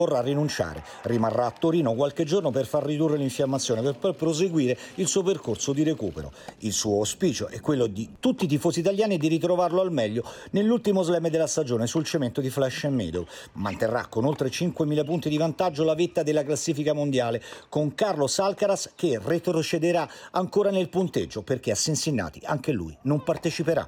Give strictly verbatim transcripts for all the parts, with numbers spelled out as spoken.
Vorrà rinunciare, rimarrà a Torino qualche giorno per far ridurre l'infiammazione, per poi proseguire il suo percorso di recupero. Il suo auspicio è quello di tutti i tifosi italiani di ritrovarlo al meglio nell'ultimo slam della stagione sul cemento di Flash and Meadow. Manterrà con oltre cinquemila punti di vantaggio la vetta della classifica mondiale, con Carlos Alcaraz che retrocederà ancora nel punteggio perché a Cincinnati anche lui non parteciperà.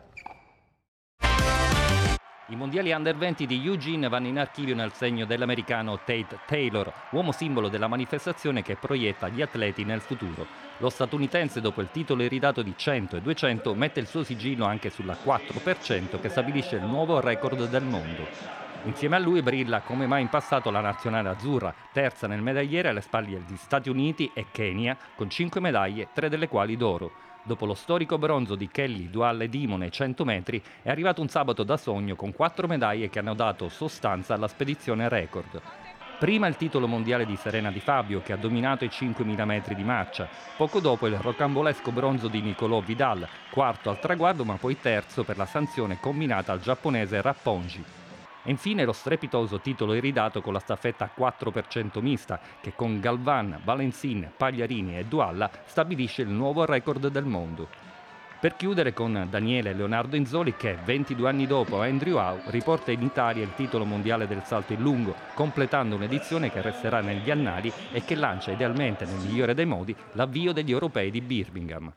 I mondiali under venti di Eugene vanno in archivio nel segno dell'americano Tate Taylor, uomo simbolo della manifestazione che proietta gli atleti nel futuro. Lo statunitense, dopo il titolo iridato di cento e duecento, mette il suo sigillo anche sulla quattro per cento che stabilisce il nuovo record del mondo. Insieme a lui brilla come mai in passato la nazionale azzurra, terza nel medagliere alle spalle di Stati Uniti e Kenya, con cinque medaglie, tre delle quali d'oro. Dopo lo storico bronzo di Kelly, Dual e Dimone cento metri, è arrivato un sabato da sogno con quattro medaglie che hanno dato sostanza alla spedizione record. Prima il titolo mondiale di Serena Di Fabio, che ha dominato i cinquemila metri di marcia. Poco dopo il rocambolesco bronzo di Nicolò Vidal, quarto al traguardo ma poi terzo per la sanzione combinata al giapponese Rappongi. E infine lo strepitoso titolo iridato con la staffetta quattro per cento mista, che con Galvan, Valenzin, Pagliarini e Dualla stabilisce il nuovo record del mondo. Per chiudere con Daniele Leonardo Inzoli che, ventidue anni dopo Andrew Howe, riporta in Italia il titolo mondiale del salto in lungo, completando un'edizione che resterà negli annali e che lancia idealmente, nel migliore dei modi, l'avvio degli europei di Birmingham.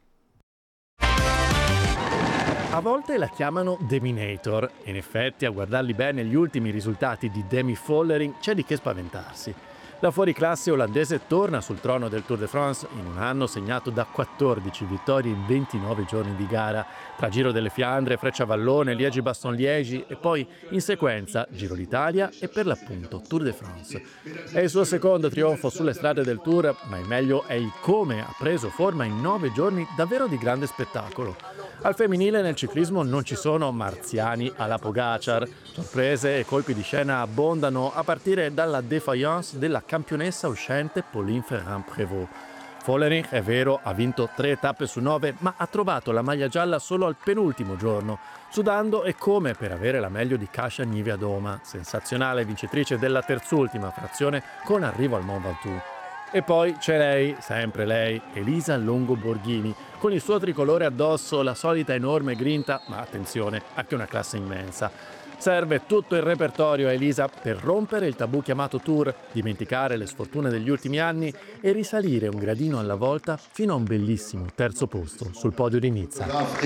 A volte la chiamano Deminator, e in effetti a guardarli bene gli ultimi risultati di Demi Vollering c'è di che spaventarsi. La fuoriclasse olandese torna sul trono del Tour de France in un anno segnato da quattordici vittorie in ventinove giorni di gara, tra Giro delle Fiandre, Frecciavallone, Liegi-Bastogne-Liegi e poi in sequenza Giro d'Italia e per l'appunto Tour de France. È il suo secondo trionfo sulle strade del Tour, ma il meglio è il come ha preso forma in nove giorni davvero di grande spettacolo. Al femminile nel ciclismo non ci sono marziani alla Pogacar. Sorprese e colpi di scena abbondano a partire dalla défaillance della campionessa uscente Pauline Ferrand-Prévot. Vollering, è vero, ha vinto tre tappe su nove, ma ha trovato la maglia gialla solo al penultimo giorno, sudando e come per avere la meglio di Kasia Niewiadoma, sensazionale vincitrice della terzultima frazione con arrivo al Mont Ventoux. E poi c'è lei, sempre lei, Elisa Longo Borghini, con il suo tricolore addosso, la solita enorme grinta, ma attenzione, anche una classe immensa. Serve tutto il repertorio a Elisa per rompere il tabù chiamato Tour, dimenticare le sfortune degli ultimi anni e risalire un gradino alla volta fino a un bellissimo terzo posto sul podio di Nizza.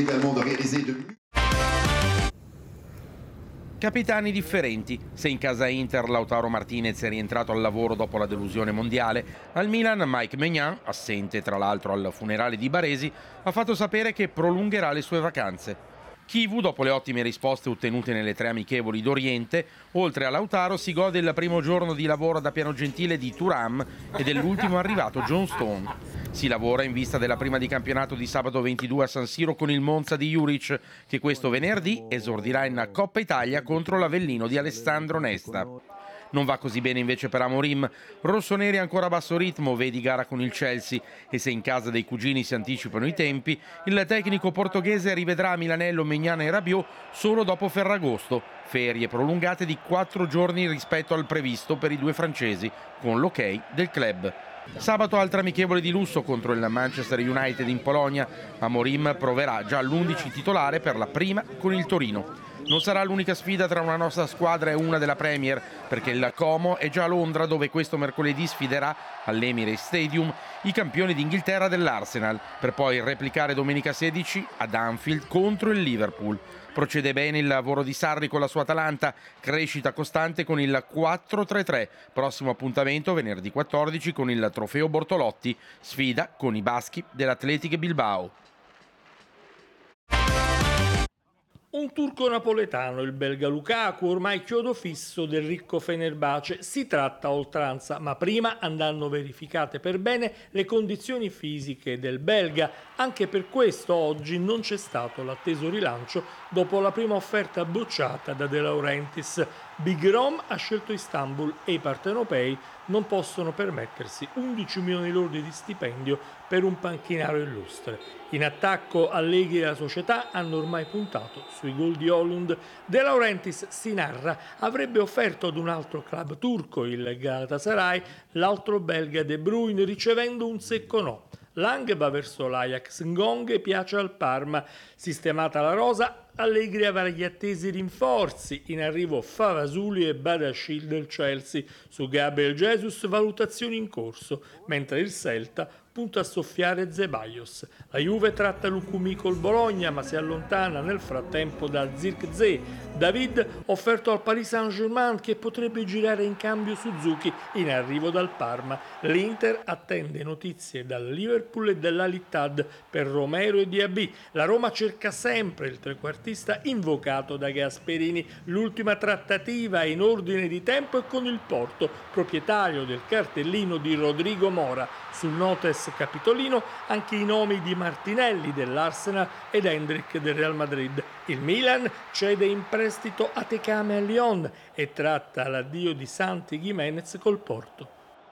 Capitani differenti. Se in casa Inter Lautaro Martinez è rientrato al lavoro dopo la delusione mondiale, al Milan Mike Maignan, assente tra l'altro al funerale di Baresi, ha fatto sapere che prolungherà le sue vacanze. Chivu, dopo le ottime risposte ottenute nelle tre amichevoli d'Oriente, oltre a Lautaro si gode il primo giorno di lavoro da piano gentile di Thuram e dell'ultimo arrivato John Stone. Si lavora in vista della prima di campionato di sabato ventidue a San Siro con il Monza di Juric, che questo venerdì esordirà in Coppa Italia contro l'Avellino di Alessandro Nesta. Non va così bene invece per Amorim. Rossoneri ancora a basso ritmo, vedi gara con il Chelsea, e se in casa dei cugini si anticipano i tempi, il tecnico portoghese rivedrà Milanello, Maignan e Rabiot solo dopo Ferragosto, ferie prolungate di quattro giorni rispetto al previsto per i due francesi, con l'ok del club. Sabato altra amichevole di lusso contro il Manchester United in Polonia. Amorim proverà già l'undici titolare per la prima con il Torino. Non sarà l'unica sfida tra una nostra squadra e una della Premier, perché il Como è già a Londra, dove questo mercoledì sfiderà all'Emirates Stadium i campioni d'Inghilterra dell'Arsenal, per poi replicare domenica sedici ad Anfield contro il Liverpool. Procede bene il lavoro di Sarri con la sua Atalanta, crescita costante con il quattro tre tre. Prossimo appuntamento venerdì quattordici con il Trofeo Bortolotti, sfida con i baschi dell'Athletic Bilbao. Un turco napoletano, il belga Lukaku, ormai chiodo fisso del ricco Fenerbahce. Si tratta a oltranza, ma prima andranno verificate per bene le condizioni fisiche del belga. Anche per questo oggi non c'è stato l'atteso rilancio dopo la prima offerta bocciata da De Laurentiis. Big Rom ha scelto Istanbul e i partenopei non possono permettersi undici milioni lordi di stipendio per un panchinaro illustre. In attacco Allegri e la società hanno ormai puntato sui gol di Haaland. De Laurentiis, si narra, avrebbe offerto ad un altro club turco, il Galatasaray, l'altro belga De Bruyne, ricevendo un secco no. Lang va verso l'Ajax, Ngong piace al Parma. Sistemata la rosa, Allegri avrà gli attesi rinforzi. In arrivo Favasuli e Badashil del Chelsea. Su Gabriel Jesus valutazioni in corso, mentre il Celta punta a soffiare Zeballos. La Juve tratta Lukumi col Bologna, ma si allontana nel frattempo da Zirkzee. David offerto al Paris Saint-Germain, che potrebbe girare in cambio Suzuki, in arrivo dal Parma. L'Inter attende notizie dal Liverpool e dall'Al-Ittihad per Romero e Diaby. La Roma cerca sempre il trequartista invocato da Gasperini. L'ultima trattativa in ordine di tempo è con il Porto, proprietario del cartellino di Rodrigo Mora. Sul notes capitolino anche i nomi di Martinelli dell'Arsenal ed Hendrick del Real Madrid. Il Milan cede in prestito a Tecame a Lyon e tratta l'addio di Santi Gimenez col Porto.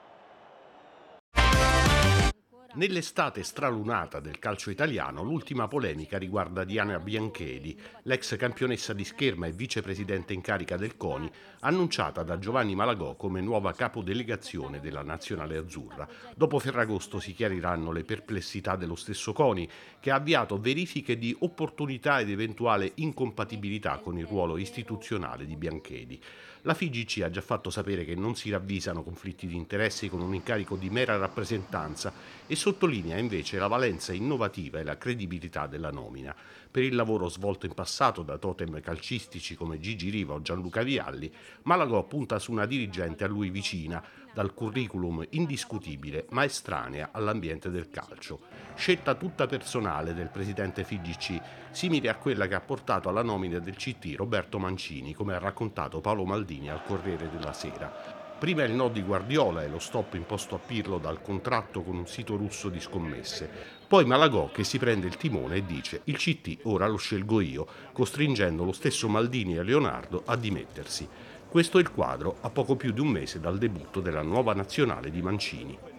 Nell'estate stralunata del calcio italiano, l'ultima polemica riguarda Diana Bianchedi, l'ex campionessa di scherma e vicepresidente in carica del CONI, annunciata da Giovanni Malagò come nuova capodelegazione della nazionale azzurra. Dopo Ferragosto si chiariranno le perplessità dello stesso CONI, che ha avviato verifiche di opportunità ed eventuale incompatibilità con il ruolo istituzionale di Bianchedi. La F I G C ha già fatto sapere che non si ravvisano conflitti di interessi con un incarico di mera rappresentanza e sottolinea invece la valenza innovativa e la credibilità della nomina. Per il lavoro svolto in passato da totem calcistici come Gigi Riva o Gianluca Vialli, Malagò punta su una dirigente a lui vicina, dal curriculum indiscutibile ma estranea all'ambiente del calcio. Scelta tutta personale del presidente F I G C, simile a quella che ha portato alla nomina del C T Roberto Mancini, come ha raccontato Paolo Maldini al Corriere della Sera. Prima il no di Guardiola e lo stop imposto a Pirlo dal contratto con un sito russo di scommesse. Poi Malagò che si prende il timone e dice: il C T ora lo scelgo io, costringendo lo stesso Maldini e Leonardo a dimettersi. Questo è il quadro a poco più di un mese dal debutto della nuova nazionale di Mancini.